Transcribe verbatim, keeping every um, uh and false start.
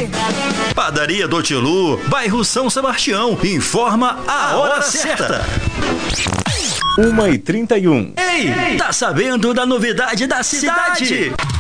Padaria do Tilu, bairro São Sebastião, informa a hora certa. uma e trinta e um. Ei, tá sabendo da novidade da cidade?